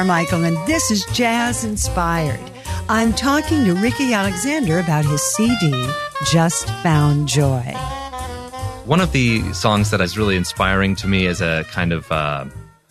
Michael, and this is Jazz Inspired. I'm talking to Ricky Alexander about his CD, Just Found Joy. One of the songs that is really inspiring to me as a kind of, a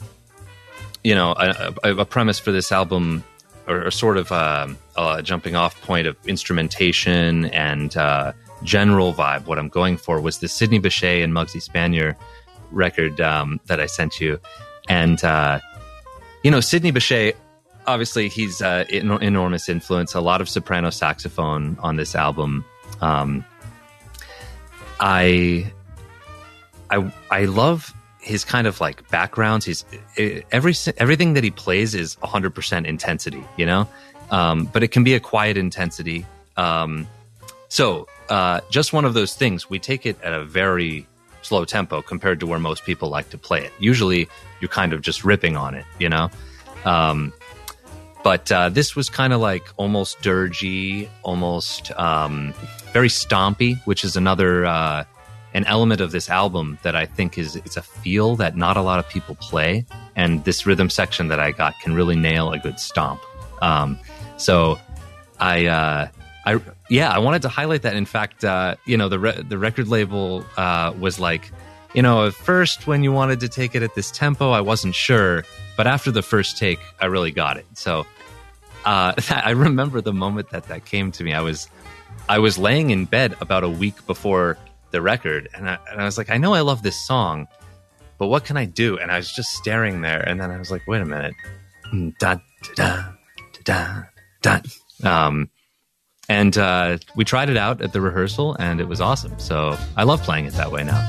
premise for this album, or sort of a jumping off point of instrumentation and general vibe, what I'm going for was the Sidney Bechet and Muggsy Spanier record that I sent you. And, Sidney Bechet, obviously he's enormous influence, a lot of soprano saxophone on this album. I love his kind of like backgrounds. Everything that he plays is 100% intensity, but it can be a quiet intensity. So just one of those things. We take it at a very slow tempo compared to where most people like to play it. Usually you're kind of just ripping on it, but this was kind of like almost dirgy, almost very stompy, which is another an element of this album that I think it's a feel that not a lot of people play, and this rhythm section that I got can really nail a good stomp. So I wanted to highlight that. In fact, the record label was like, at first when you wanted to take it at this tempo, I wasn't sure, but after the first take, I really got it. So I remember the moment that came to me. I was laying in bed about a week before the record, and I was like, I know I love this song, but what can I do? And I was just staring there, and then I was like, wait a minute, da da da da da. And we tried it out at the rehearsal, and it was awesome. So I love playing it that way now.